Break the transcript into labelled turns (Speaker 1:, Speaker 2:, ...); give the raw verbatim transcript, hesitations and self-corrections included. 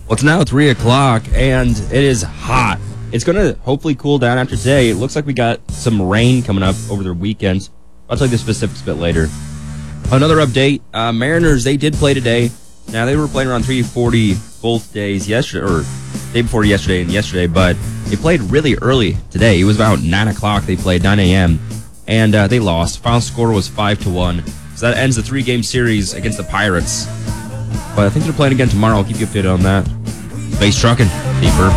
Speaker 1: Well, it's now three o'clock, and it is hot. It's going to hopefully cool down after today. It looks like we got some rain coming up over the weekend. I'll tell you the specifics a bit later. Another update, uh, Mariners, they did play today. Now, they were playing around three forty both days yesterday, or day before yesterday and yesterday, but they played really early today. It was about nine o'clock. They played nine a.m., and uh, they lost. Final score was five to one. So that ends the three-game series against the Pirates. But I think they're playing again tomorrow. I'll keep you updated on that. Space Trucking, deeper.